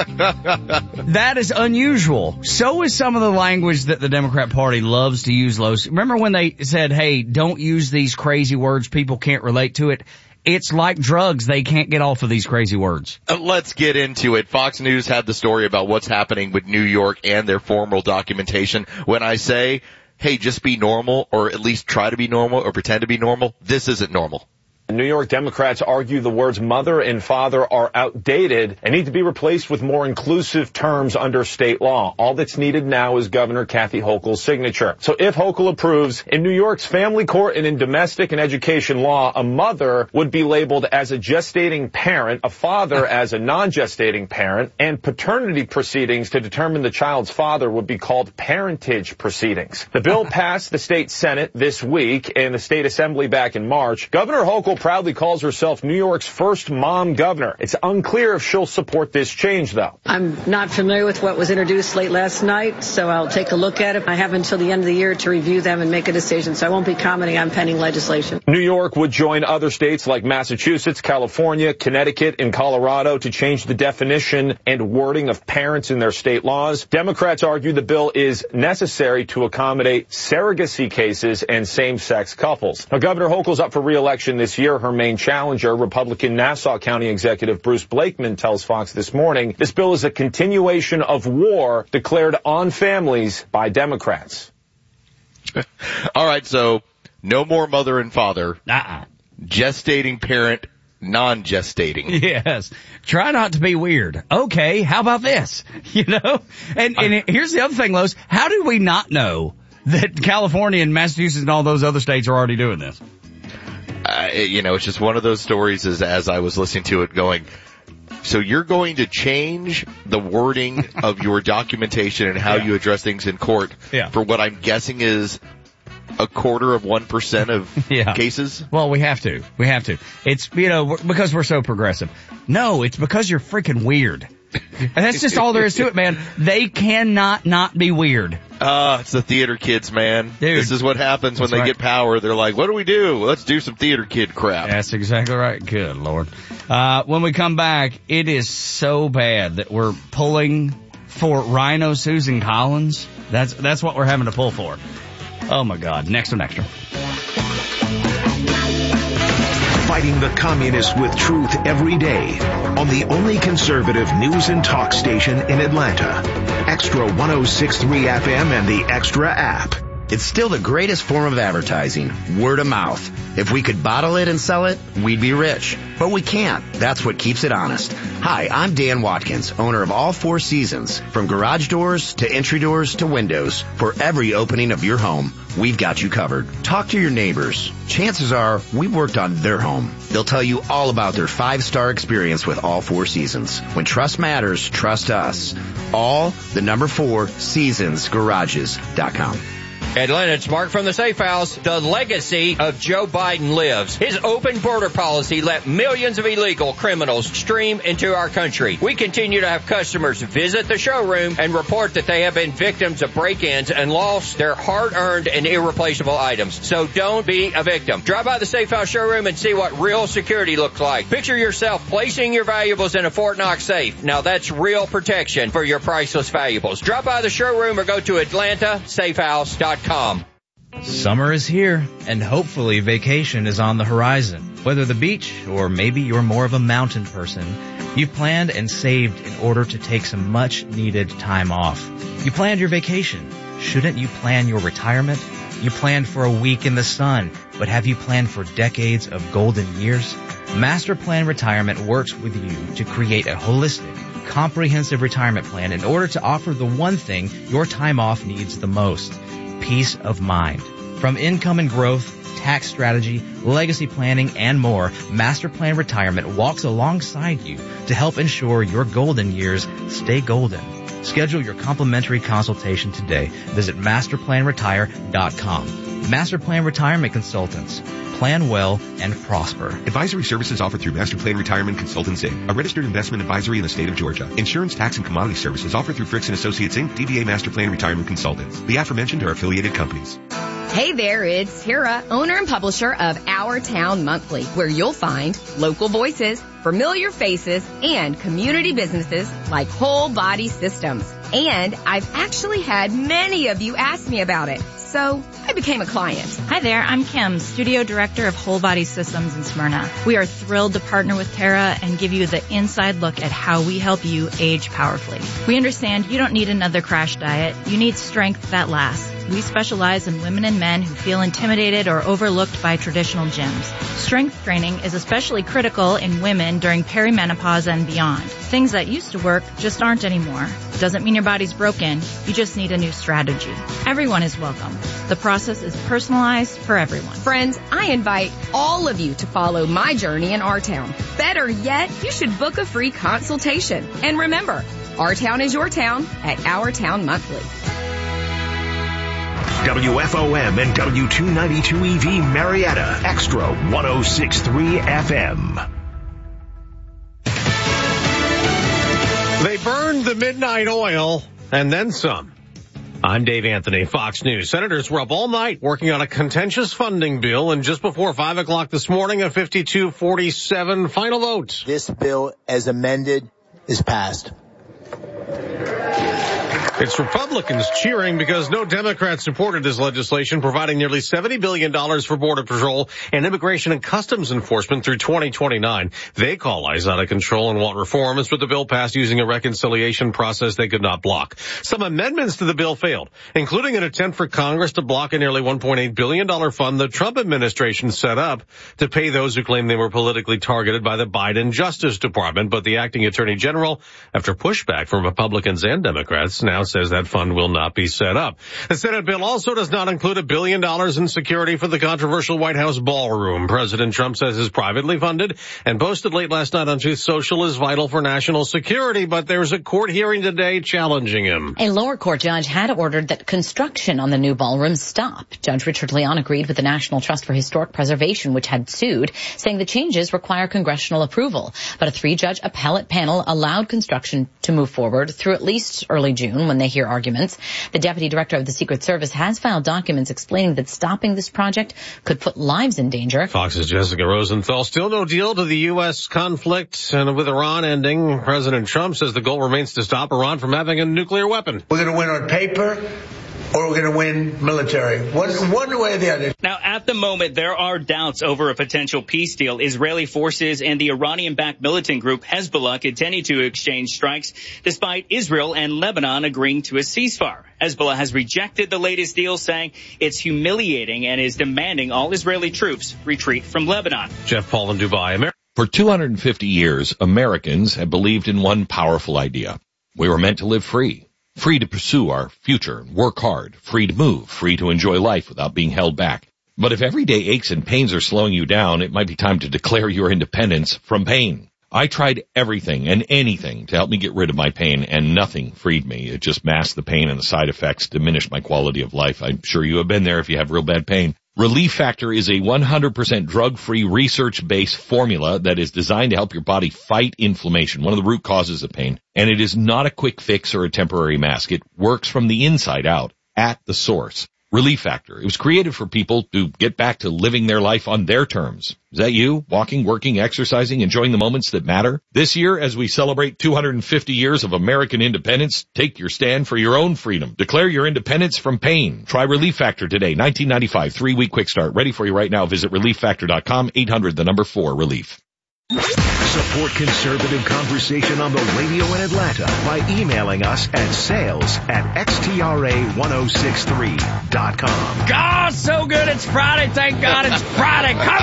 that is unusual. So is some of the language that the Democrat Party loves to use. Los. Remember when they said, hey, don't use these crazy words, people can't relate to it? It's like drugs. They can't get off of these crazy words. Uh, let's get into it. Fox News had the story about what's happening with New York and their formal documentation. When I say, hey, just be normal, or at least try to be normal, or pretend to be normal, this isn't normal. New York Democrats argue the words mother and father are outdated and need to be replaced with more inclusive terms under state law. All that's needed now is Governor Kathy Hochul's signature. So if Hochul approves, in New York's family court and in domestic and education law, a mother would be labeled as a gestating parent, a father as a non-gestating parent, and paternity proceedings to determine the child's father would be called parentage proceedings. The bill passed the state Senate this week and the state assembly back in March. Governor Hochul proudly calls herself New York's first mom governor. It's unclear if she'll support this change, though. I'm not familiar with what was introduced late last night, so I'll take a look at it. I have until the end of the year to review them and make a decision, so I won't be commenting on pending legislation. New York would join other states like Massachusetts, California, Connecticut, and Colorado to change the definition and wording of parents in their state laws. Democrats argue the bill is necessary to accommodate surrogacy cases and same-sex couples. Now, Governor Hochul's up for re-election this year. Her main challenger, Republican Nassau County Executive Bruce Blakeman, tells Fox this morning this bill is a continuation of war declared on families by Democrats. All right, so no more mother and father. Uh-uh. Gestating parent, non-gestating. Yes. Try not to be weird. Okay, how about this? You know? And, and here's the other thing, Lois. How do we not know that California and Massachusetts and all those other states are already doing this? Uh, you know, it's just one of those stories as, as I was listening to it going, so you're going to change the wording of your documentation and how Yeah. you address things in court Yeah. for what I'm guessing is a quarter of one percent of Yeah. cases? Well, we have to. We have to. It's, you know, because we're so progressive. No, it's because you're freaking weird. And that's just all there is to it, man. They cannot not be weird. Ah, uh, it's the theater kids, man. Dude, this is what happens when that's they right. get power. They're like, what do we do? Let's do some theater kid crap. That's exactly right. Good Lord. Uh, when we come back, it is so bad that we're pulling for Rhino Susan Collins. That's, that's what we're having to pull for. Oh my God. Next on Extra. Fighting the communists with truth every day on the only conservative news and talk station in Atlanta. Extra ten sixty-three F M and the Extra app. It's still the greatest form of advertising, word of mouth. If we could bottle it and sell it, we'd be rich. But we can't. That's what keeps it honest. Hi, I'm Dan Watkins, owner of All Four Seasons. From garage doors to entry doors to windows, for every opening of your home, we've got you covered. Talk to your neighbors. Chances are we've worked on their home. They'll tell you all about their five-star experience with All Four Seasons. When trust matters, trust us. All, the number four, seasons garages dot com. Atlanta, it's Mark from the Safe House. The legacy of Joe Biden lives. His open border policy let millions of illegal criminals stream into our country. We continue to have customers visit the showroom and report that they have been victims of break-ins and lost their hard-earned and irreplaceable items. So don't be a victim. Drive by the Safe House showroom and see what real security looks like. Picture yourself placing your valuables in a Fort Knox safe. Now that's real protection for your priceless valuables. Drop by the showroom or go to atlanta safe house dot com. Summer is here, and hopefully vacation is on the horizon. Whether the beach or maybe you're more of a mountain person, you've planned and saved in order to take some much-needed time off. You planned your vacation. Shouldn't you plan your retirement? You planned for a week in the sun, but have you planned for decades of golden years? Master Plan Retirement works with you to create a holistic, comprehensive retirement plan in order to offer the one thing your time off needs the most: peace of mind. From income and growth, tax strategy, legacy planning, and more, Master Plan Retirement walks alongside you to help ensure your golden years stay golden. Schedule your complimentary consultation today. Visit master plan retire dot com. Master Plan Retirement Consultants. Plan well and prosper. Advisory services offered through Master Plan Retirement Consultants, Incorporated, a registered investment advisory in the state of Georgia. Insurance, tax, and commodity services offered through Fricks and Associates, Incorporated, D B A Master Plan Retirement Consultants. The aforementioned are affiliated companies. Hey there, it's Tara, owner and publisher of Our Town Monthly, where you'll find local voices, familiar faces, and community businesses like Whole Body Systems. And I've actually had many of you ask me about it, so I became a client. Hi there, I'm Kim, Studio Director of Whole Body Systems in Smyrna. We are thrilled to partner with Tara and give you the inside look at how we help you age powerfully. We understand you don't need another crash diet. You need strength that lasts. We specialize in women and men who feel intimidated or overlooked by traditional gyms. Strength training is especially critical in women during perimenopause and beyond. Things that used to work just aren't anymore. Doesn't mean your body's broken. You just need a new strategy. Everyone is welcome. The process is personalized for everyone. Friends, I invite all of you to follow my journey in Our Town. Better yet, you should book a free consultation. And remember, Our Town is your town at Our Town Monthly. W F O M and W two ninety-two E V Marietta, Extra one oh six point three F M. They burned the midnight oil and then some. I'm Dave Anthony, Fox News. Senators were up all night working on a contentious funding bill, and just before five o'clock this morning, a fifty-two forty-seven final vote. This bill, as amended, is passed. It's Republicans cheering because no Democrats supported this legislation, providing nearly seventy billion dollars for Border Patrol and Immigration and Customs Enforcement through twenty twenty-nine. They call ICE out of control and want reforms, but the bill passed using a reconciliation process they could not block. Some amendments to the bill failed, including an attempt for Congress to block a nearly one point eight billion dollars fund the Trump administration set up to pay those who claim they were politically targeted by the Biden Justice Department. But the acting attorney general, after pushback from Republicans and Democrats, now says that fund will not be set up. The Senate bill also does not include a billion dollars in security for the controversial White House ballroom. President Trump says is privately funded and boasted late last night on Truth Social is vital for national security, but there's a court hearing today challenging him. A lower court judge had ordered that construction on the new ballroom stop. Judge Richard Leon agreed with the National Trust for Historic Preservation, which had sued, saying the changes require congressional approval. But a three-judge appellate panel allowed construction to move forward through at least early June when they hear arguments. The deputy director of the Secret Service has filed documents explaining that stopping this project could put lives in danger. Fox's Jessica Rosenthal. Still no deal to the U S conflict, and with Iran ending, President Trump says the goal remains to stop Iran from having a nuclear weapon. We're going to win on paper. or we're going to win military. One, one way or the other. Now, at the moment, there are doubts over a potential peace deal. Israeli forces and the Iranian-backed militant group Hezbollah continue to exchange strikes, despite Israel and Lebanon agreeing to a ceasefire. Hezbollah has rejected the latest deal, saying it's humiliating and is demanding all Israeli troops retreat from Lebanon. Jeff Paul in Dubai. Amer- For two hundred fifty years, Americans have believed in one powerful idea. We were meant to live free. Free to pursue our future and work hard. Free to move. Free to enjoy life without being held back. But if everyday aches and pains are slowing you down, it might be time to declare your independence from pain. I tried everything and anything to help me get rid of my pain, and nothing freed me. It just masked the pain and the side effects, diminished my quality of life. I'm sure you have been there if you have real bad pain. Relief Factor is a one hundred percent drug-free, research-based formula that is designed to help your body fight inflammation, one of the root causes of pain. And it is not a quick fix or a temporary mask. It works from the inside out, at the source. Relief Factor. It was created for people to get back to living their life on their terms. Is that you? Walking, working, exercising, enjoying the moments that matter? This year, as we celebrate two hundred fifty years of American independence, take your stand for your own freedom. Declare your independence from pain. Try Relief Factor today. nineteen ninety-five, three-week quick start. Ready for you right now. Visit relief factor dot com, eight hundred, the number four, relief. Support conservative conversation on the radio in Atlanta by emailing us at sales at x t r a ten sixty-three dot com. God, so good. It's Friday. Thank God it's Friday. Come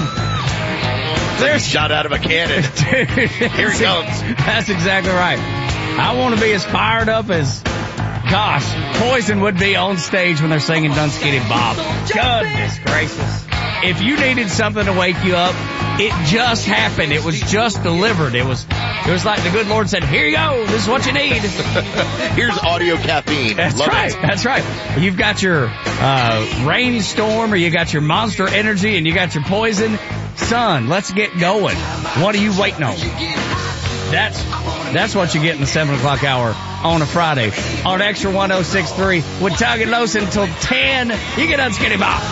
on. There's a shot out of a cannon. Dude, here he comes. That's exactly right. I want to be as fired up as, gosh, Poison would be on stage when they're singing Dun Skitty Bob. Goodness gracious. If you needed something to wake you up, it just happened. It was just delivered. It was, it was like the good Lord said, here you go. This is what you need. Here's audio caffeine. That's Love right. it. That's right. You've got your, uh, rainstorm, or you got your Monster Energy, and you got your Poison. Son, let's get going. What are you waiting on? That's, that's what you get in the seven o'clock hour on a Friday on Extra ten sixty-three with Tug and Los until ten. You get Dun Skitty Bob.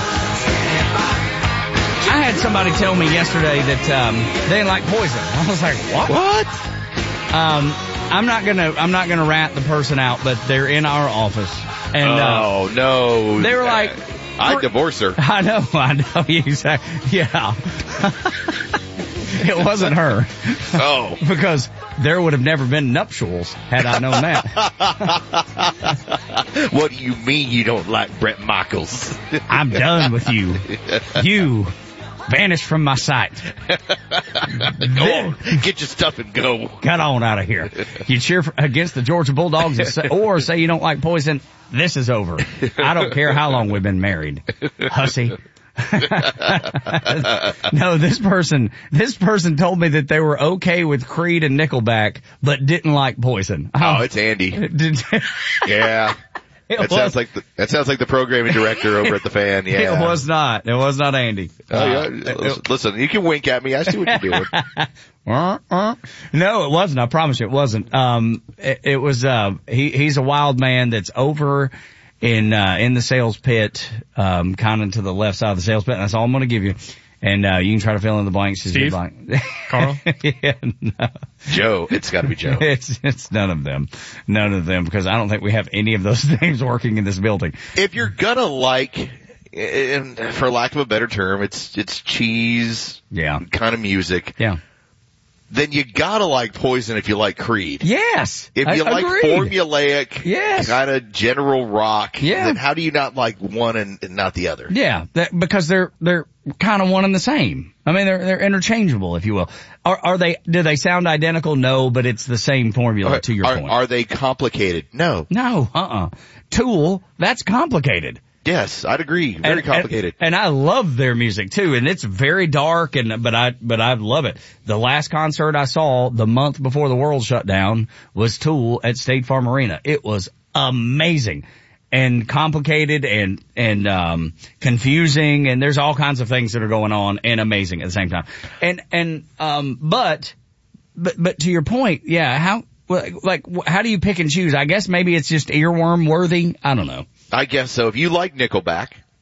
I had somebody tell me yesterday that um they didn't like Poison. I was like, what? What? Um, I'm not gonna I'm not gonna rat the person out, but they're in our office, and oh uh, no, they were like, I'd divorce her. I know, I know, exactly. Yeah, it wasn't her. Oh, because there would have never been nuptials had I known that. What do you mean you don't like Bret Michaels? I'm done with you. You vanish from my sight. Go on, get your stuff and go. Get on out of here. You cheer for, against the Georgia Bulldogs and say, or say you don't like Poison. This is over. I don't care how long we've been married. Hussy. No, this person, this person told me that they were okay with Creed and Nickelback, but didn't like Poison. Oh, um, it's Andy. Did, yeah. It that was, sounds like the, that sounds like the programming director over at the Fan. Yeah. It was not. It was not Andy. Oh, yeah. Uh, listen, listen, you can wink at me. I see what you're doing. uh, uh. No, it wasn't. I promise you it wasn't. Um, it, it was, uh, he, he's a wild man that's over in, uh, in the sales pit, um, kind of to the left side of the sales pit. And that's all I'm going to give you. And, uh, you can try to fill in the blanks. Steve? Blank. Carl? Yeah, no. Joe. It's gotta be Joe. It's, it's none of them. None of them, because I don't think we have any of those names working in this building. If you're gonna like, and for lack of a better term, it's, it's cheese. Yeah. Kind of music. Yeah. Then you gotta like Poison if you like Creed. Yes. If you I, like agreed. formulaic, yes. kind of general rock, yeah. then how do you not like one and, and not the other? Yeah, that, because they're, they're kind of one and the same. I mean, they're, they're interchangeable, if you will. Are, are they, do they sound identical? No, but it's the same formula are, to your are, point. Are they complicated? No. No, uh-uh. Tool, that's complicated. Yes, I'd agree. Very and, complicated. And, and I love their music too, and it's very dark, and but I but I love it. The last concert I saw the month before the world shut down was Tool at State Farm Arena. It was amazing and complicated and and um confusing, and there's all kinds of things that are going on and amazing at the same time. And and um but but but to your point, yeah, how like how do you pick and choose? I guess maybe it's just earworm worthy. I don't know. I guess so. If you like Nickelback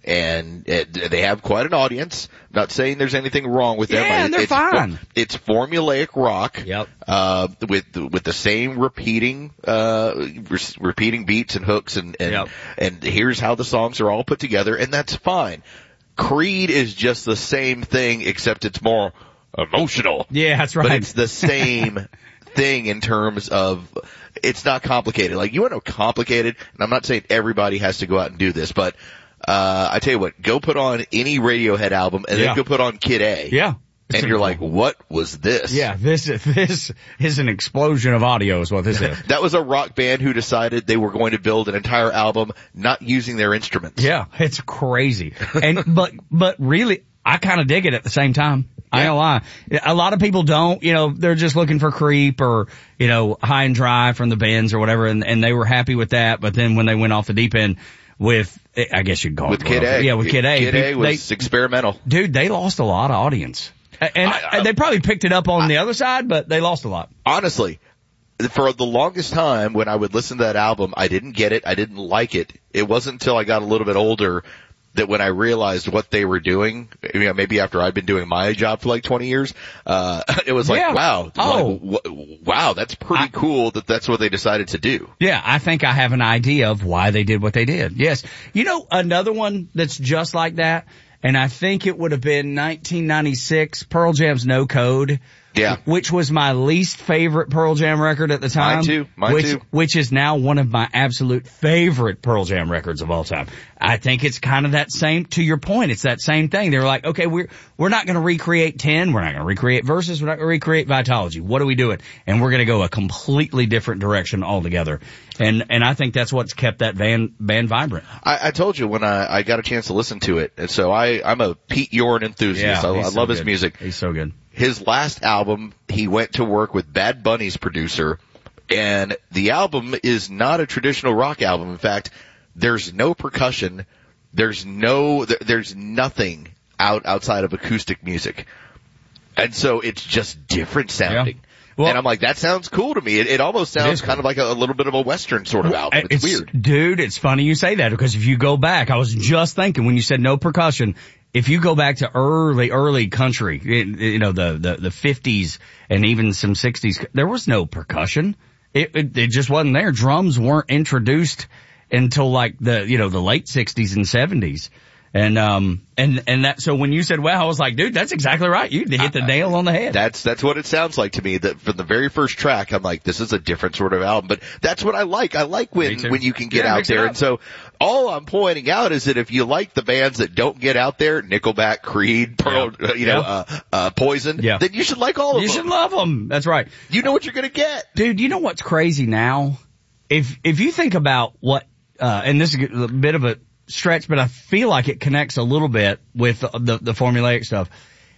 and it, they have quite an audience. Not saying there's anything wrong with them. Yeah, and they're it's, fine. It's formulaic rock. Yep. Uh, with with the same repeating uh re- repeating beats and hooks, and and, Yep. and here's how the songs are all put together, and that's fine. Creed is just the same thing, except it's more emotional. Yeah, that's right. But it's the same thing in terms of, it's not complicated. Like, you want to know complicated, and I'm not saying everybody has to go out and do this, but, uh, I tell you what, go put on any Radiohead album, and Yeah. then go put on Kid A. Yeah. And you're like, what was this? Yeah, this this is an explosion of audio is what this is. That was a rock band who decided they were going to build an entire album not using their instruments. Yeah, it's crazy. And, but, but really, I kind of dig it at the same time. I ain't gonna lie. A lot of people don't, you know, they're just looking for Creep or, you know, High and Dry from the Bends or whatever, and, and they were happy with that, but then when they went off the deep end with, I guess you'd call With it. Kid A. Yeah, with Kid A. Kid A They- was experimental. Dude, they lost a lot of audience. And I, I, they probably picked it up on I, the other side, but they lost a lot. Honestly, for the longest time when I would listen to that album, I didn't get it. I didn't like it. It wasn't until I got a little bit older that when I realized what they were doing, you know, maybe after I'd been doing my job for like twenty years, uh, it was like, yeah. wow, oh. like, w- wow, that's pretty I, cool that that's what they decided to do. Yeah, I think I have an idea of why they did what they did. Yes. You know, another one that's just like that, and I think it would have been nineteen ninety-six, Pearl Jam's No Code. Yeah. Which was my least favorite Pearl Jam record at the time. Mine too. Mine which, too. Which is now one of my absolute favorite Pearl Jam records of all time. I think it's kind of that same, to your point, it's that same thing. They were like, okay, we're, we're not going to recreate ten. We're not going to recreate Versus. We're not going to recreate Vitology. What are we doing? And we're going to go a completely different direction altogether. And, and I think that's what's kept that band, band vibrant. I, I told you when I, I got a chance to listen to it. And so I, I'm a Pete Yorn enthusiast. Yeah, I, I so love his good. music. He's so good. His last album, he went to work with Bad Bunny's producer, and the album is not a traditional rock album. In fact, there's no percussion, there's no, there's nothing out outside of acoustic music. And so it's just different sounding. Yeah. Well, and I'm like, that sounds cool to me. It, it almost sounds kind of like a, a little bit of a Western sort of album. It's, it's weird. Dude, it's funny you say that, because if you go back, I was just thinking when you said no percussion, if you go back to early, early country, you know, the, the, the fifties and even some sixties, there was no percussion. It, it, it just wasn't there. Drums weren't introduced until like the, you know, the late sixties and seventies. And, um, and, and that, so when you said, well, I was like, dude, that's exactly right. You hit the nail on the head. That's, that's what it sounds like to me. That from the very first track, I'm like, this is a different sort of album, but that's what I like. I like when, when you can get Yeah, out mix it there. up. And so all I'm pointing out is that if you like the bands that don't get out there, Nickelback, Creed, Pearl, Yeah. uh, you know, Yeah. uh, uh, Poison, Yeah. then you should like all of You them. should love them. That's right. You know what you're gonna get. Dude, you know what's crazy now? If, if you think about what, uh, and this is a bit of a stretch, but I feel like it connects a little bit with the, the formulaic stuff,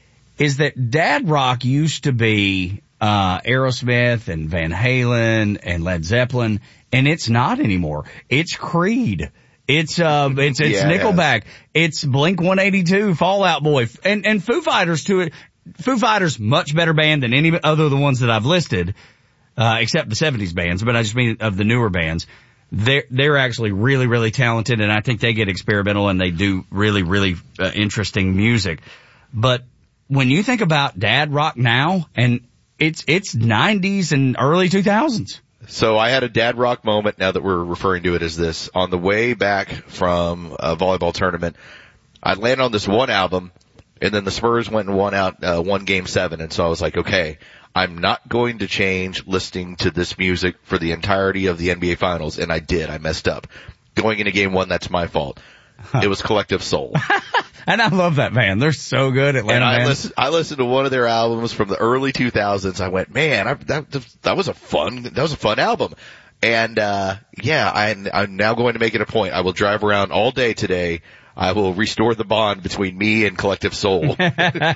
is that dad rock used to be, uh, Aerosmith and Van Halen and Led Zeppelin, and it's not anymore. It's Creed. It's, uh, it's, it's Yeah, Nickelback. It's Blink one eighty-two, Fall Out Boy, and, and Foo Fighters to it. Foo Fighters, much better band than any other of the ones that I've listed, uh, except the seventies bands, but I just mean of the newer bands. They're, they're actually really, really talented, and I think they get experimental and they do really, really uh, interesting music. But when you think about dad rock now, and it's, it's nineties and early two thousands. So I had a dad rock moment, now that we're referring to it as this, on the way back from a volleyball tournament. I landed on this one album, and then the Spurs went and won out, uh, one game seven, and so I was like, okay, I'm not going to change listening to this music for the entirety of the N B A Finals, and I did. I messed up. Going into game one, that's my fault. It was Collective Soul. And I love that band. They're so good, Atlanta And I band. listened, I listened to one of their albums from the early two thousands. I went, man, I, that, that was a fun, that was a fun album. And, uh, yeah, I, I'm now going to make it a point. I will drive around all day today. I will restore the bond between me and Collective Soul. I'm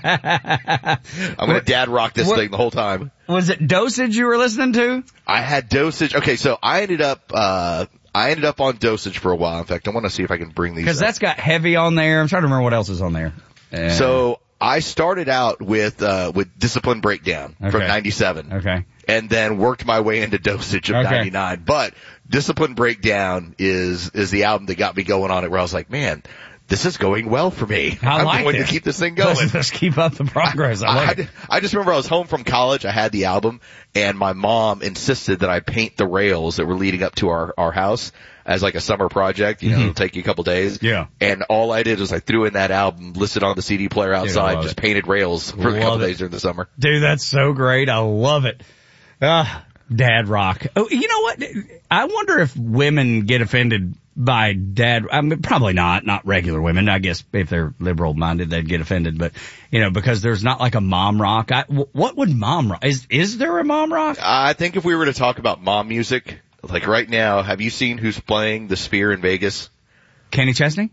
going to dad rock this what, thing the whole time. Was it Dosage you were listening to? I had Dosage. Okay, so I ended up, uh, I ended up on Dosage for a while. In fact, I want to see if I can bring these Because up. that's got Heavy on there. I'm trying to remember what else is on there. Uh, So I started out with, uh, with Discipline Breakdown Okay. from ninety-seven. Okay. And then worked my way into Dosage of Okay. ninety-nine. But Discipline Breakdown is, is the album that got me going on it, where I was like, man, this is going well for me. I I'm like going it. to keep this thing going. Let's, let's keep up the progress. I love I, it. I just remember I was home from college. I had the album, and my mom insisted that I paint the rails that were leading up to our, our house as like a summer project. You know, Mm-hmm. it'll take you a couple days. Yeah. And all I did was I threw in that album, listed on the C D player outside, love just it. painted rails for Love a couple it. days during the summer. Dude, that's so great. I love it. Ah, dad rock. Oh, you know what? I wonder if women get offended by dad. I mean, probably not, not regular women. I guess if they're liberal minded, they'd get offended. But, you know, because there's not like a mom rock. I, what would mom rock? Is, is there a mom rock? I think if we were to talk about mom music, like right now, have you seen who's playing the Sphere in Vegas? Kenny Chesney?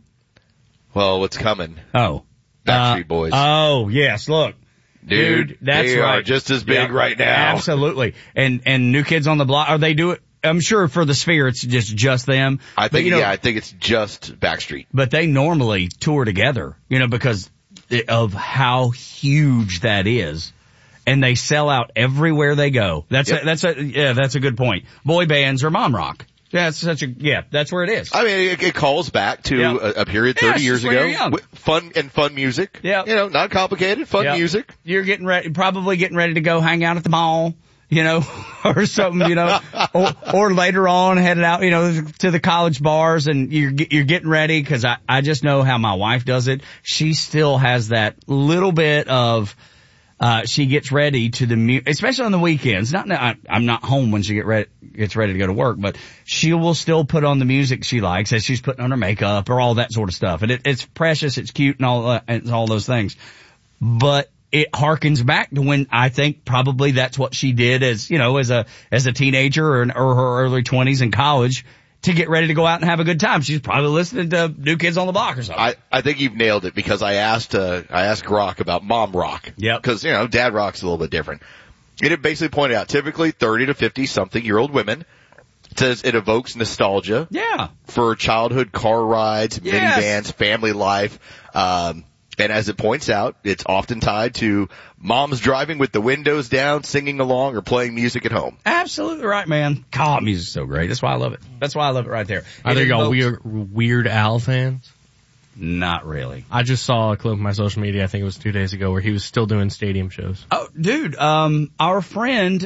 Well, what's coming? Oh. Backstreet uh, Boys. Oh, yes, look. Dude, Dude, that's they right. are just as big Yeah, right now. Absolutely. And, and New Kids on the Block, or they do it, I'm sure for the Sphere it's just, just them. I think, but, you know, yeah, I think it's just Backstreet. But they normally tour together, you know, because of how huge that is. And they sell out everywhere they go. That's Yep. a, that's a, yeah, that's a good point. Boy bands or mom rock. Yeah, it's such a, yeah, that's where it is. I mean, it, it calls back to Yeah. a, a period Yeah, thirty it's years just when ago. you're young. With fun and fun music. Yeah. You know, not complicated, fun Yeah. music. You're getting ready, probably getting ready to go hang out at the mall, you know, or something, you know, or, or later on headed out, you know, to the college bars and you're, you're getting ready because I, I just know how my wife does it. She still has that little bit of, uh, she gets ready to the mu- especially on the weekends. Not, I, I'm not home when she get ready, gets ready to go to work, but she will still put on the music she likes as she's putting on her makeup or all that sort of stuff. And it, it's precious, it's cute and all, uh, and all those things. But it harkens back to when I think probably that's what she did as, you know, as a, as a teenager or, in, or her early twenties in college to get ready to go out and have a good time. She's probably listening to New Kids on the Block or something. I, I think you've nailed it because I asked, uh, I asked Grok about mom rock. Yeah. Cause, you know, dad rock's a little bit different. And it basically pointed out typically thirty to fifty something year old women. It says it evokes nostalgia. Yeah. For childhood car rides, Yes. minivans, family life. Um, and as it points out, it's often tied to moms driving with the windows down, singing along, or playing music at home. Absolutely right, man. God, music's so great. That's why I love it. That's why I love it right there. Are It there y'all evokes- weird, Weird Al fans? Not really. I just saw a clip on my social media, I think it was two days ago, where he was still doing stadium shows. Oh, dude, um, our friend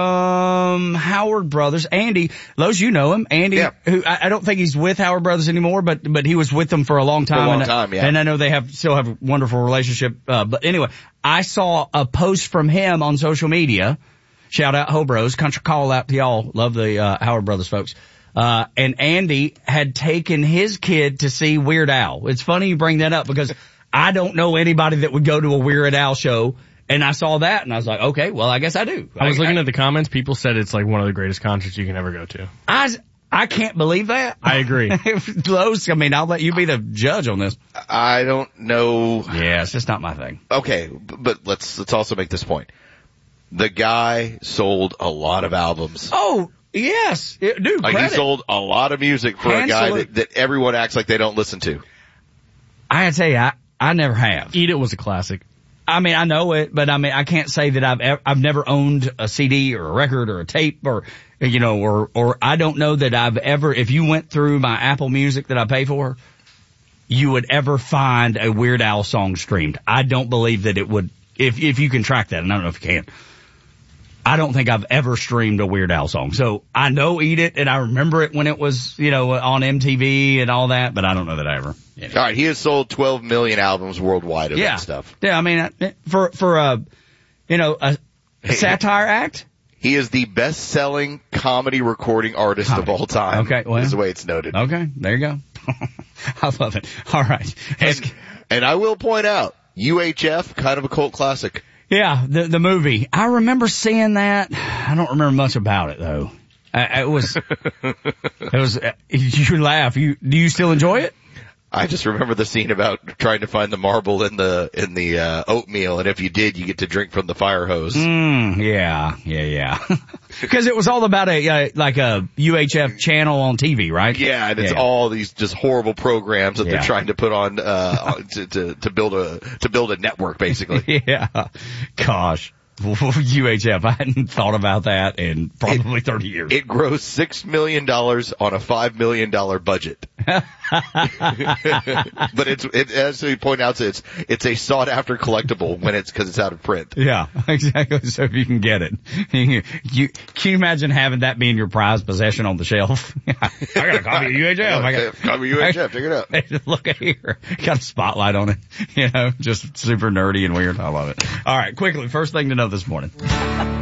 from Howard Brothers, Andy, Lowe's, you know him, Andy, Yeah. who I, I don't think he's with Howard Brothers anymore, but, but he was with them for a long time. For a long and, time, yeah. And I know they have, still have a wonderful relationship, uh, but anyway, I saw a post from him on social media. Shout out Hobros, country call out to y'all. Love the, uh, Howard Brothers folks. Uh, and Andy had taken his kid to see Weird Al. It's funny you bring that up because I don't know anybody that would go to a Weird Al show. And I saw that and I was like, okay, well, I guess I do. I was I, looking I, at the comments. People said it's like one of the greatest concerts you can ever go to. I, I can't believe that. I agree. Lowe's, I mean, I'll let you be the judge on this. I don't know. Yeah, it's just not my thing. Okay, b- but let's, let's also make this point. The guy sold a lot of albums. Oh, yes. Yeah, dude, Like credit. he sold a lot of music for Hand a guy salute. that, that everyone acts like they don't listen to. I gotta tell you, I, I never have. Eat It was a classic. I mean, I know it, but I mean, I can't say that I've ever, I've never owned a C D or a record or a tape or, you know, or, or I don't know that I've ever, if you went through my Apple Music that I pay for, you would ever find a Weird Al song streamed. I don't believe that it would, if, if you can track that, and I don't know if you can. I don't think I've ever streamed a Weird Al song. So I know Eat It and I remember it when it was, you know, on M T V and all that, but I don't know that I ever. All right, he has sold twelve million albums worldwide of Yeah. that stuff. Yeah, I mean, for, for a, you know, a satire act. He is the best-selling comedy recording artist Comedy. of all time. Okay, well. is the way it's noted. Okay, there you go. I love it. All right. And, and I will point out, U H F, kind of a cult classic. Yeah, the the movie. I remember seeing that. I don't remember much about it though. I, it was, it was. Uh, you laugh. You do you still enjoy it? I just remember the scene about trying to find the marble in the in the uh, oatmeal, and if you did, you get to drink from the fire hose. Mm, yeah, yeah, yeah. Because it was all about a uh, like a U H F channel on T V, right? Yeah, and it's yeah. all these just horrible programs that Yeah. they're trying to put on uh to, to to build a to build a network, basically. Yeah. Gosh. U H F. I hadn't thought about that in probably it, thirty years. It grossed six million dollars on a five million dollar budget. But it's, it, as we point out, it's, it's a sought after collectible when it's, cause it's out of print. Yeah, exactly. So if you can get it, you, you can you imagine having that being your prized possession on the shelf? I got a copy of U H F. I got a copy of U H F. Check it out. Look at here. Got a spotlight on it. You know, just super nerdy and weird. I love it. All right, quickly. First thing to know this morning.